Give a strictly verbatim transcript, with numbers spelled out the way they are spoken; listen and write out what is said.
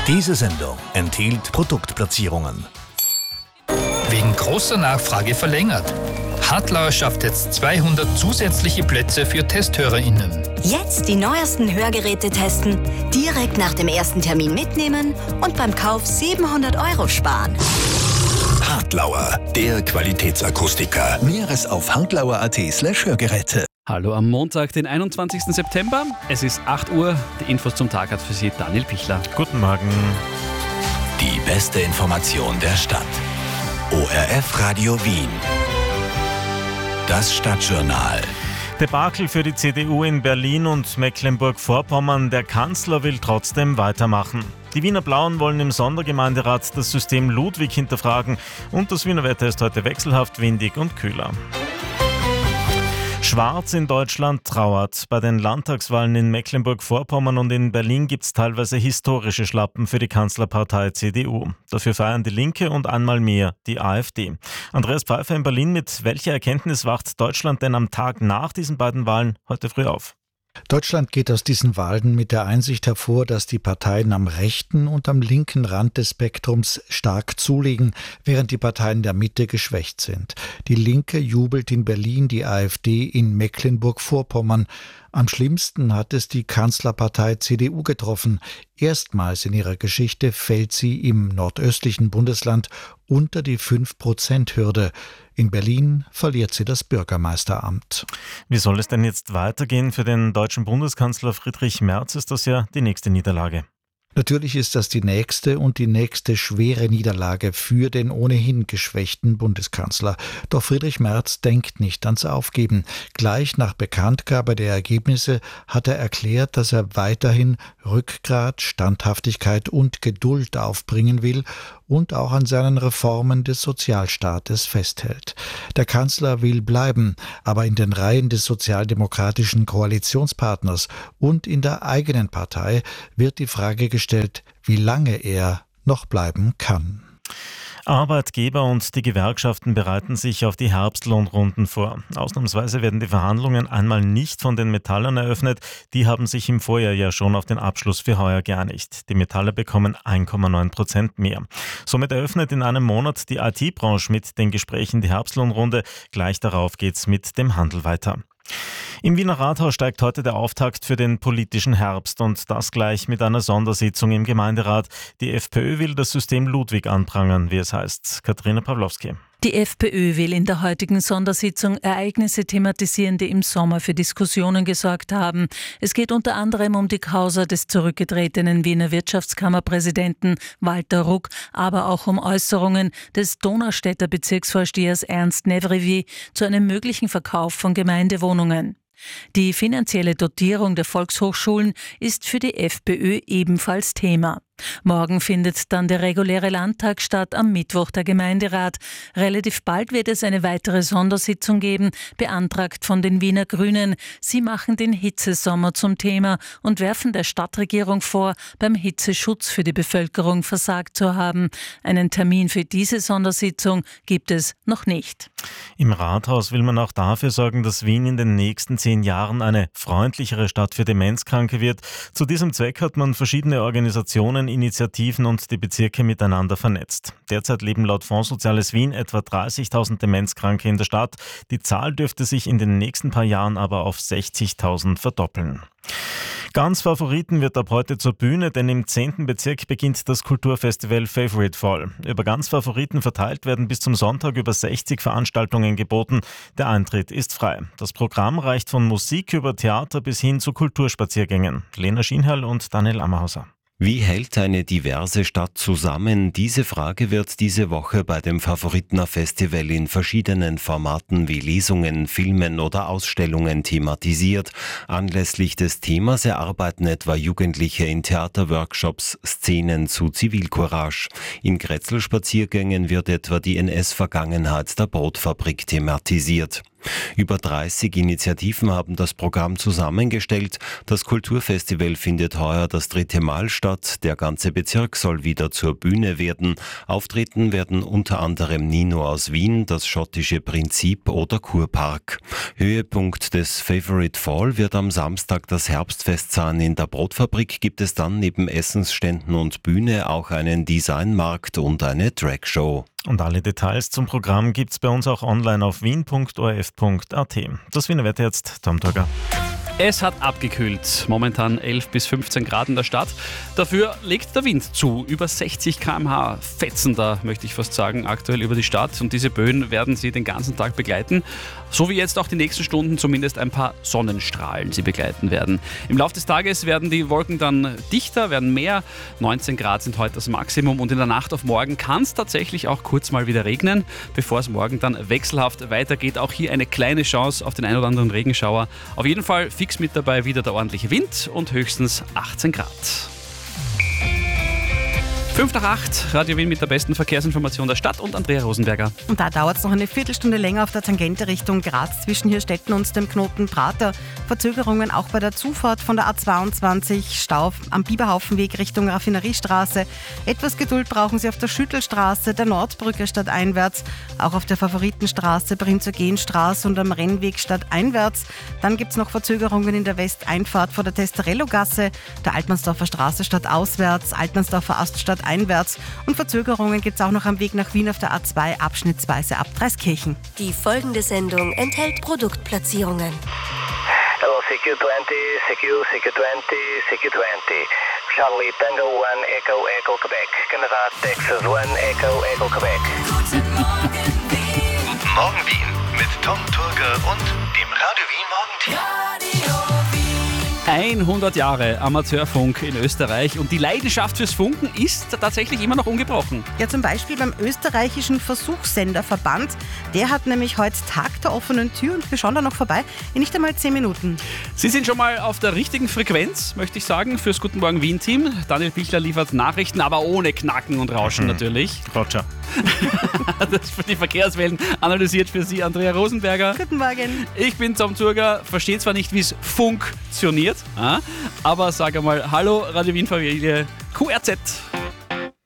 Diese Sendung enthielt Produktplatzierungen. Wegen großer Nachfrage verlängert. Hartlauer schafft jetzt zweihundert zusätzliche Plätze für TesthörerInnen. Jetzt die neuesten Hörgeräte testen, direkt nach dem ersten Termin mitnehmen und beim Kauf siebenhundert Euro sparen. Hartlauer, der Qualitätsakustiker. Mehres auf hartlauer punkt at slash Hörgeräte. Hallo am Montag, den einundzwanzigsten September. Es ist acht Uhr. Die Infos zum Tag hat für Sie Daniel Pichler. Guten Morgen. Die beste Information der Stadt. O R F Radio Wien. Das Stadtjournal. Debakel für die C D U in Berlin und Mecklenburg-Vorpommern. Der Kanzler will trotzdem weitermachen. Die Wiener Blauen wollen im Sondergemeinderat das System Ludwig hinterfragen und das Wiener Wetter ist heute wechselhaft windig und kühler. Schwarz in Deutschland trauert. Bei den Landtagswahlen in Mecklenburg-Vorpommern und in Berlin gibt es teilweise historische Schlappen für die Kanzlerpartei C D U. Dafür feiern die Linke und einmal mehr die AfD. Andreas Pfeiffer in Berlin, mit welcher Erkenntnis wacht Deutschland denn am Tag nach diesen beiden Wahlen heute früh auf? Deutschland geht aus diesen Wahlen mit der Einsicht hervor, dass die Parteien am rechten und am linken Rand des Spektrums stark zulegen, während die Parteien der Mitte geschwächt sind. Die Linke jubelt in Berlin, die AfD in Mecklenburg-Vorpommern. Am schlimmsten hat es die Kanzlerpartei C D U getroffen. Erstmals in ihrer Geschichte fällt sie im nordöstlichen Bundesland unter die fünf Prozent Hürde. In Berlin verliert sie das Bürgermeisteramt. Wie soll es denn jetzt weitergehen? Für den deutschen Bundeskanzler Friedrich Merz ist das ja die nächste Niederlage. Natürlich ist das die nächste und die nächste schwere Niederlage für den ohnehin geschwächten Bundeskanzler. Doch Friedrich Merz denkt nicht ans Aufgeben. Gleich nach Bekanntgabe der Ergebnisse hat er erklärt, dass er weiterhin Rückgrat, Standhaftigkeit und Geduld aufbringen will und auch an seinen Reformen des Sozialstaates festhält. Der Kanzler will bleiben, aber in den Reihen des sozialdemokratischen Koalitionspartners und in der eigenen Partei wird die Frage gestellt, wie lange er noch bleiben kann. Arbeitgeber und die Gewerkschaften bereiten sich auf die Herbstlohnrunden vor. Ausnahmsweise werden die Verhandlungen einmal nicht von den Metallern eröffnet. Die haben sich im Vorjahr ja schon auf den Abschluss für heuer geeinigt. Die Metaller bekommen eins Komma neun Prozent mehr. Somit eröffnet in einem Monat die I T-Branche mit den Gesprächen die Herbstlohnrunde. Gleich darauf geht's mit dem Handel weiter. Im Wiener Rathaus steigt heute der Auftakt für den politischen Herbst und das gleich mit einer Sondersitzung im Gemeinderat. Die FPÖ will das System Ludwig anprangern, wie es heißt. Katharina Pawlowski. Die FPÖ will in der heutigen Sondersitzung Ereignisse thematisieren, die im Sommer für Diskussionen gesorgt haben. Es geht unter anderem um die Causa des zurückgetretenen Wiener Wirtschaftskammerpräsidenten Walter Ruck, aber auch um Äußerungen des Donaustädter Bezirksvorstehers Ernst Nevrivi zu einem möglichen Verkauf von Gemeindewohnungen. Die finanzielle Dotierung der Volkshochschulen ist für die FPÖ ebenfalls Thema. Morgen findet dann der reguläre Landtag statt, am Mittwoch der Gemeinderat. Relativ bald wird es eine weitere Sondersitzung geben, beantragt von den Wiener Grünen. Sie machen den Hitzesommer zum Thema und werfen der Stadtregierung vor, beim Hitzeschutz für die Bevölkerung versagt zu haben. Einen Termin für diese Sondersitzung gibt es noch nicht. Im Rathaus will man auch dafür sorgen, dass Wien in den nächsten zehn Jahren eine freundlichere Stadt für Demenzkranke wird. Zu diesem Zweck hat man verschiedene Organisationen, Initiativen und die Bezirke miteinander vernetzt. Derzeit leben laut Fonds Soziales Wien etwa dreißigtausend Demenzkranke in der Stadt. Die Zahl dürfte sich in den nächsten paar Jahren aber auf sechzigtausend verdoppeln. Ganz Favoriten wird ab heute zur Bühne, denn im zehnten Bezirk beginnt das Kulturfestival Favorite Fall. Über Ganz Favoriten verteilt werden bis zum Sonntag über sechzig Veranstaltungen geboten. Der Eintritt ist frei. Das Programm reicht von Musik über Theater bis hin zu Kulturspaziergängen. Lena Schienherl und Daniel Ammerhauser. Wie hält eine diverse Stadt zusammen? Diese Frage wird diese Woche bei dem Favoritener-Festival in verschiedenen Formaten wie Lesungen, Filmen oder Ausstellungen thematisiert. Anlässlich des Themas erarbeiten etwa Jugendliche in Theaterworkshops Szenen zu Zivilcourage. In Grätzl-Spaziergängen wird etwa die N S-Vergangenheit der Brotfabrik thematisiert. Über dreißig Initiativen haben das Programm zusammengestellt. Das Kulturfestival findet heuer das dritte Mal statt. Der ganze Bezirk soll wieder zur Bühne werden. Auftreten werden unter anderem Nino aus Wien, das schottische Prinzip oder Kurpark. Höhepunkt des Favorite Fall wird am Samstag das Herbstfest sein. In der Brotfabrik gibt es dann neben Essensständen und Bühne auch einen Designmarkt und eine Dragshow. Und alle Details zum Programm gibt's bei uns auch online auf wien punkt o r f punkt a t. Das Wiener Wetter jetzt, Tom Turger. Es hat abgekühlt, momentan elf bis fünfzehn Grad in der Stadt. Dafür legt der Wind zu, über sechzig Kilometer pro Stunde, fetzender möchte ich fast sagen, aktuell über die Stadt. Und diese Böen werden Sie den ganzen Tag begleiten, so wie jetzt auch die nächsten Stunden zumindest ein paar Sonnenstrahlen Sie begleiten werden. Im Laufe des Tages werden die Wolken dann dichter, werden mehr. neunzehn Grad sind heute das Maximum und in der Nacht auf morgen kann es tatsächlich auch kurz mal wieder regnen, bevor es morgen dann wechselhaft weitergeht. Auch hier eine kleine Chance auf den ein oder anderen Regenschauer. Auf jeden Fall fix mit dabei wieder der ordentliche Wind und höchstens achtzehn Grad. fünf nach acht, Radio Wien mit der besten Verkehrsinformation der Stadt und Andrea Rosenberger. Und da dauert es noch eine Viertelstunde länger auf der Tangente Richtung Graz zwischen Hirstetten und dem Knoten Prater. Verzögerungen auch bei der Zufahrt von der A zweiundzwanzig, Stau am Biberhaufenweg Richtung Raffineriestraße. Etwas Geduld brauchen Sie auf der Schüttelstraße, der Nordbrücke stadteinwärts, auch auf der Favoritenstraße, Prinz-Eugen-Straße und am Rennweg stadteinwärts. Dann gibt es noch Verzögerungen in der Westeinfahrt vor der Testerello-Gasse, der Altmannsdorfer Straße stadtauswärts, Altmannsdorfer Ast stadteinwärts. Einwärts. Und Verzögerungen gibt es auch noch am Weg nach Wien auf der A zwei abschnittsweise ab Dreiskirchen. Die folgende Sendung enthält Produktplatzierungen. Hello, C Q zwanzig, C Q, C Q zwanzig, C Q zwanzig. Charlie Tango eins, Echo, Echo, Quebec. Canada, Texas eins, Echo, Echo, Quebec. Guten Morgen Wien mit Tom Turger und dem Radio Wien Morgenteam. hundert Jahre Amateurfunk in Österreich und die Leidenschaft fürs Funken ist tatsächlich immer noch ungebrochen. Ja, zum Beispiel beim österreichischen Versuchssenderverband. Der hat nämlich heute Tag der offenen Tür und wir schauen da noch vorbei in nicht einmal zehn Minuten. Sie sind schon mal auf der richtigen Frequenz, möchte ich sagen, fürs Guten Morgen Wien-Team. Daniel Bichler liefert Nachrichten, aber ohne Knacken und Rauschen mhm. natürlich. Roger. Das für die Verkehrswellen analysiert für Sie Andrea Rosenberger. Guten Morgen. Ich bin Tom Turger, verstehe zwar nicht, wie es funktioniert, aber sage mal Hallo Radio Wien Familie Q R Z.